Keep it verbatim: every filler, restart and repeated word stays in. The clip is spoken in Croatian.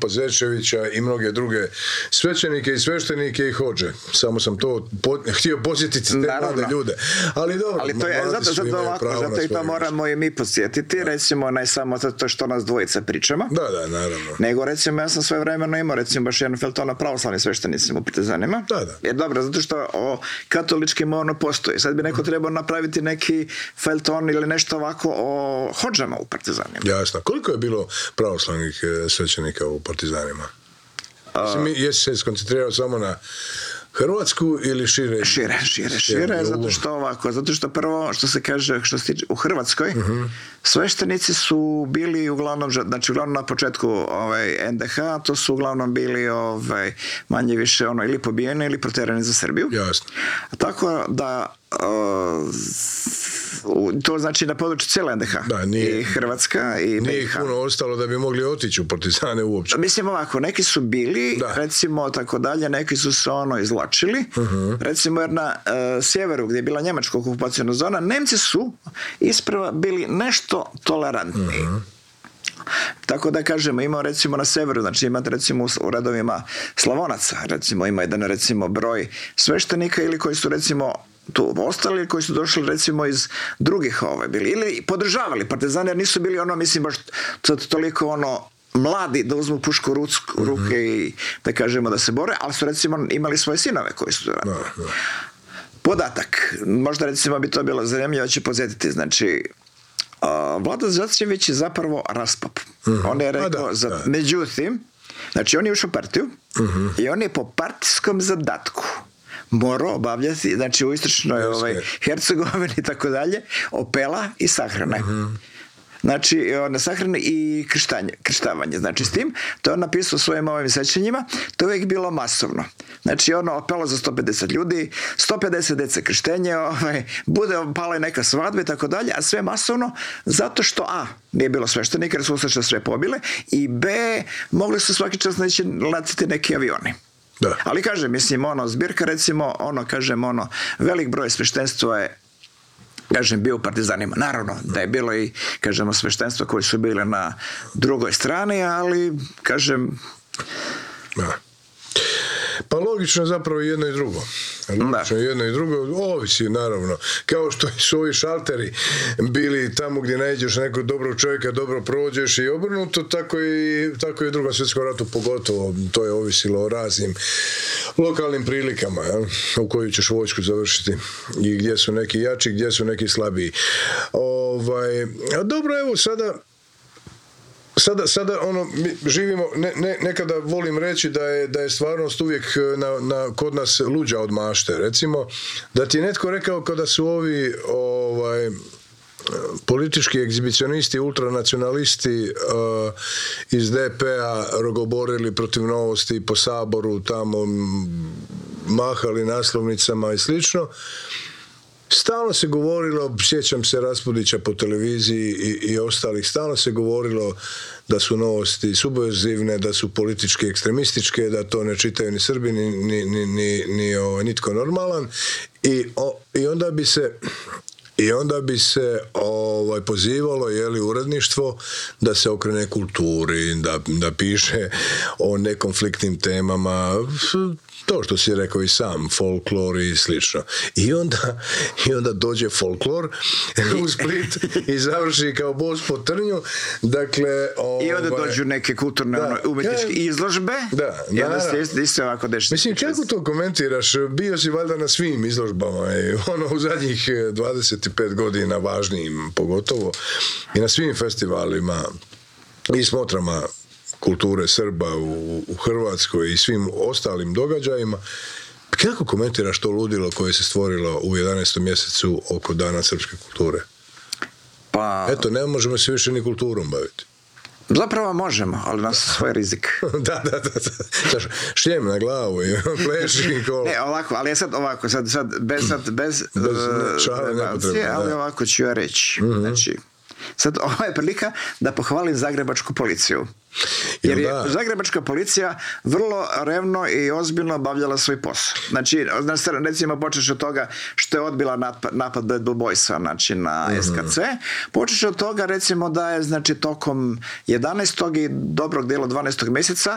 Josipa Zečevića i mnoge druge svećenike i sveštenike i hodže. Samo sam to po, htio posjetiti te mlade ljude. Ali dobro, ali to je, zato, zato, ovako, zato i to moramo i mi podsjetiti, recimo ne samo zato što nas dvojica pričamo, da, da, naravno. Nego recimo ja sam svoje vremeno imao recimo baš jedan felton na pravoslavnim sveštenicima u Partizanima. Da, da. Jer dobro, zato što o katoličkim ono postoji. Sad bi neko trebao napraviti neki felton ili nešto ovako o hodžama u Partizanima. Jasno. Koliko je bilo pravoslavnih svećenika u Partizanima? Uh, Jesi se skoncentrirao samo na Hrvatsku ili šire? Šire, šire, šire, zato što ovako, zato što prvo, što se kaže, što se tiče, u Hrvatskoj, uh-huh. sveštenici su bili uglavnom, znači uglavnom na početku ovaj, en de ha, to su uglavnom bili ovaj, manje više ono, ili pobijeni ili proterani za Srbiju. Jasno. Tako da uh, to znači na području cijele en de ha. Da, nije, i Hrvatska i nije ih puno ostalo da bi mogli otići u Partizane uopće. Mislim ovako, neki su bili, da. recimo tako dalje, neki su se ono izvlačili. Uh-huh. Recimo jer na uh, sjeveru gdje je bila njemačka okupacijona zona, Nemci su isprava bili nešto tolerantniji. Uh-huh. Tako da kažemo, imamo recimo na severu, znači imate recimo u redovima Slavonaca, recimo ima jedan recimo broj sveštenika ili koji su recimo tu ostali, koji su došli recimo iz drugih ovaj, bili, ili podržavali Partizane, jer nisu bili ono, mislim, baš toliko ono mladi da uzmu pušku u ruke mm-hmm. i da kažemo da se bore, ali su recimo imali svoje sinove koji su radili. No, no. Podatak, možda recimo bi to bilo zanimljivo, će podsjetiti, znači uh, Vlado Zečević je zapravo raspop. Mm-hmm. On je rekao, da, za, da. međutim, znači on je ušao u partiju mm-hmm. i on je po partijskom zadatku morao obavljati, znači u istočnoj ovaj, Hercegovini i tako dalje, opela i sahrane. Mm-hmm. Znači, na sahrane i krštanje, krštavanje. Znači, s tim, to je on napisao u svojim ovim sećanjima, to je uvijek bilo masovno. Znači, ono opelo za sto pedeset ljudi, sto pedeset dece krštenje, ovaj, bude opala i neka svadba i tako dalje, a sve masovno, zato što A, nije bilo sveštenika, jer su sve sve pobile, i B, mogli su svaki čas neći letiti neki avioni. Da. Ali kažem, mislim, ono, zbirka recimo, ono, kažem, ono, velik broj sveštenstva je, kažem, bio u Partizanima. Naravno, da je bilo i, kažemo, sveštenstva koji su bile na drugoj strani, ali, kažem... Da. Pa logično je zapravo jedno i drugo. Logično je jedno i drugo, ovisi naravno. Kao što su ovi šalteri bili tamo gdje nađeš nekog dobrog čovjeka, dobro prođeš i obrnuto, tako i, tako i u drugom svjetskom ratu pogotovo. To je ovisilo o raznim lokalnim prilikama, ja, u koju ćeš vojsku završiti i gdje su neki jači, gdje su neki slabiji. Ovaj, a dobro, evo sada Sada, sada ono, mi živimo, ne, ne, nekada volim reći da je, da je stvarnost uvijek na, na, kod nas luđa od mašte. Recimo, da ti je netko rekao kada su ovi ovaj, politički egzibicionisti, ultranacionalisti uh, iz de pe a rogoborili protiv Novosti po Saboru, tamo mahali naslovnicama i slično. Stalno se govorilo, sjećam se Raspudića po televiziji i, i ostalih, stalno se govorilo da su Novosti subverzivne, da su politički ekstremističke, da to ne čitaju ni Srbi, ni, ni, ni, ni, ni o, nitko normalan. I, o, i onda bi se... I onda bi se ovaj, pozivalo jeli, uredništvo da se okrene kulturi, da, da piše o nekonfliktnim temama, to što si rekao i sam, folklor i slično. I onda, i onda dođe folklor u Split i završi kao bos po trnju. Dakle, ovaj, i onda dođu neke kulturne da, ono, umjetničke ja, izložbe da, i onda se isto ovako dešava. Mislim, kako to komentiraš? Bio si valjda na svim izložbama i ono u zadnjih dvadeset pet godina važnijim pogotovo i na svim festivalima i smotrama kulture Srba u, u Hrvatskoj i svim ostalim događajima. Kako komentiraš to ludilo koje se stvorilo u jedanaestom mjesecu oko Dana srpske kulture? Pa... Eto, ne možemo se više ni kulturom baviti. Zapravo možemo, ali na svoj rizik. da, da, da. da. Šljem na glavu i pleši i kolo. Ne, ovako, ali ja sad ovako, sad, sad bez, sad, bez, bez uh, šale nepotrebno. Ali ovako ću ja reći. Mm-hmm. Znači, sad ovo je prilika da pohvalim zagrebačku policiju. Jer je zagrebačka policija vrlo revno i ozbiljno obavljala svoj posao. Znači, recimo počeš od toga što je odbila napad, napad Bad Blue Boysa, znači na mm-hmm. es ka ce, počeš od toga recimo da je znači tokom jedanaestog i dobrog dijela dvanaestog mjeseca